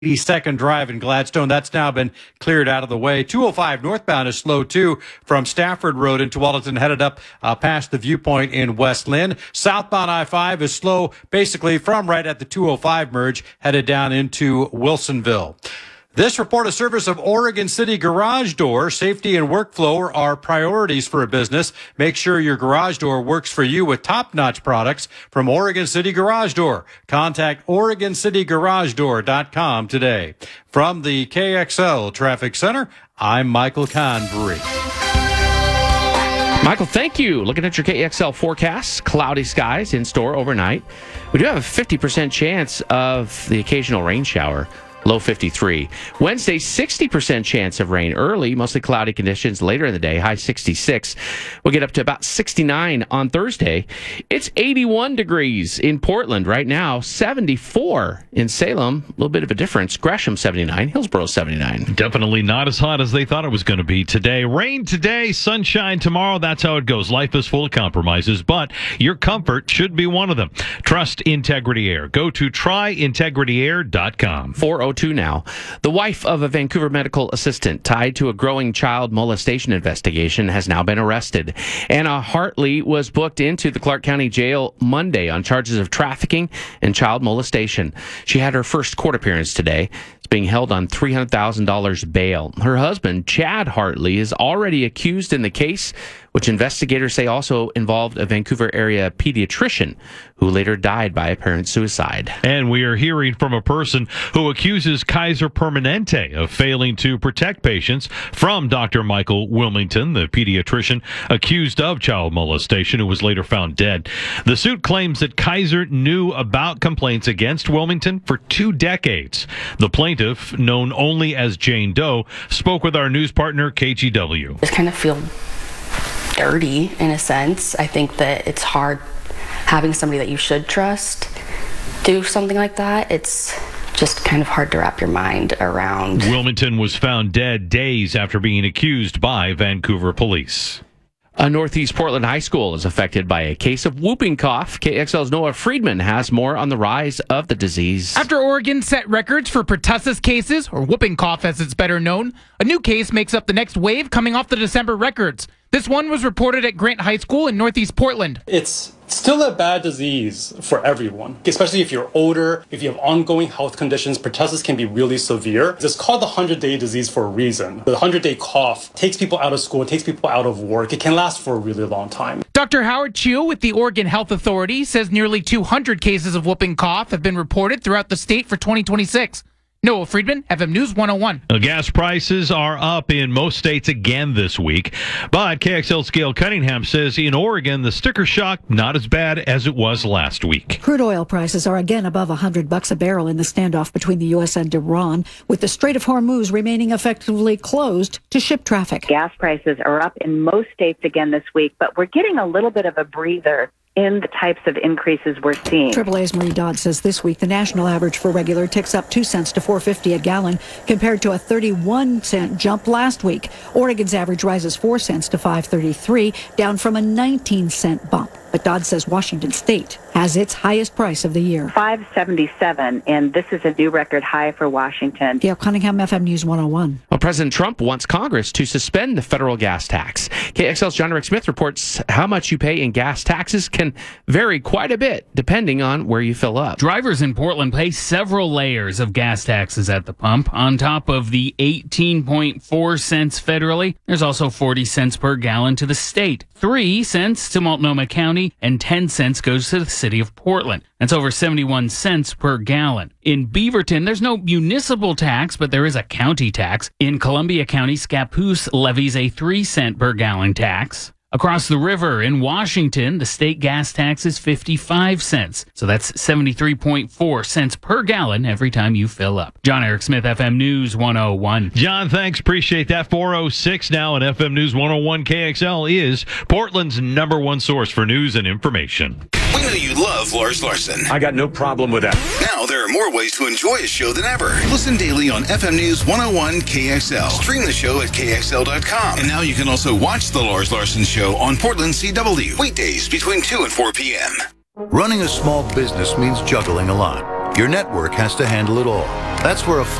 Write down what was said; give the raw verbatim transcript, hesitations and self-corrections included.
eighty-second Drive in Gladstone. That's now been cleared out of the way. two oh five northbound is slow too from Stafford Road into Tualatin, headed up uh, past the Viewpoint in West Lynn. Southbound I five is slow basically from right at the two oh five merge, headed down into Wilsonville. This report of service of Oregon City Garage Door. Safety and workflow are priorities for a business. Make sure your garage door works for you with top-notch products from Oregon City Garage Door. Contact Oregon City Garage Door dot com today. From the K X L Traffic Center, I'm Michael Convery. Michael, thank you. Looking at your K X L forecast, cloudy skies in store overnight. We do have a fifty percent chance of the occasional rain shower. Low fifty-three. Wednesday, sixty percent chance of rain early, mostly cloudy conditions later in the day, high sixty-six. We'll get up to about sixty-nine on Thursday. It's eighty-one degrees in Portland right now, seventy-four in Salem. A little bit of a difference. Gresham, seventy-nine. Hillsborough, seventy-nine. Definitely not as hot as they thought it was going to be today. Rain today, sunshine tomorrow. That's how it goes. Life is full of compromises, but your comfort should be one of them. Trust Integrity Air. Go to try integrity air dot com. four oh two now. The wife of a Vancouver medical assistant tied to a growing child molestation investigation has now been arrested. Anna Hartley was booked into the Clark County Jail Monday on charges of trafficking and child molestation. She had her first court appearance today. It's being held on three hundred thousand dollars bail. Her husband, Chad Hartley, is already accused in the case, which investigators say also involved a Vancouver area pediatrician who later died by apparent suicide. And we are hearing from a person who accuses Kaiser Permanente of failing to protect patients from Doctor Michael Wilmington, the pediatrician accused of child molestation who was later found dead. The suit claims that Kaiser knew about complaints against Wilmington for two decades. The plaintiff, known only as Jane Doe, spoke with our news partner K G W. Just kind of feel dirty in a sense. I think that it's hard having somebody that you should trust do something like that. It's just kind of hard to wrap your mind around. Wilmington was found dead days after being accused by Vancouver police. A Northeast Portland high school is affected by a case of whooping cough. K X L's Noah Friedman has more on the rise of the disease. After Oregon set records for pertussis cases, or whooping cough as it's better known, a new case makes up the next wave coming off the December records. This one was reported at Grant High School in Northeast Portland. It's still a bad disease for everyone, especially if you're older, if you have ongoing health conditions. Pertussis can be really severe. It's called the hundred-day disease for a reason. The hundred-day cough takes people out of school, it takes people out of work. It can last for a really long time. Doctor Howard Chiu with the Oregon Health Authority says nearly two hundred cases of whooping cough have been reported throughout the state for twenty twenty-six. Noah Friedman, F M News one oh one. Now, gas prices are up in most states again this week, but K X L's Gail Cunningham says in Oregon, the sticker shock not as bad as it was last week. Crude oil prices are again above one hundred bucks a barrel in the standoff between the U S and Iran, with the Strait of Hormuz remaining effectively closed to ship traffic. Gas prices are up in most states again this week, but we're getting a little bit of a breather in the types of increases we're seeing. triple A's Marie Dodd says this week the national average for regular ticks up two cents to four fifty a gallon compared to a thirty-one cent jump last week. Oregon's average rises four cents to five thirty-three, down from a nineteen cent bump. But Dodd says Washington State has its highest price of the year. five seventy-seven, and this is a new record high for Washington. Gail Cunningham, F M News one oh one. Well, President Trump wants Congress to suspend the federal gas tax. K X L's John Rick Smith reports how much you pay in gas taxes can vary quite a bit depending on where you fill up. Drivers in Portland pay several layers of gas taxes at the pump. On top of the eighteen point four cents federally, there's also forty cents per gallon to the state, three cents to Multnomah County, and ten cents goes to the city of Portland. That's over seventy-one cents per gallon. In Beaverton, there's no municipal tax, but there is a county tax. In Columbia County, Scappoose levies a three cent per gallon tax. Across the river in Washington, the state gas tax is fifty-five cents. So that's seventy-three point four cents per gallon every time you fill up. John Eric Smith, F M News one oh one. John, thanks. Appreciate that. four oh six now on F M News one oh one. K X L is Portland's number one source for news and information. We know you love Lars Larson. I got no problem with that. Now there are more ways to enjoy his show than ever. Listen daily on F M News one oh one K X L. Stream the show at K X L dot com. And now you can also watch the Lars Larson Show on Portland C W. Weekdays between two and four p.m. Running a small business means juggling a lot. Your network has to handle it all. That's where a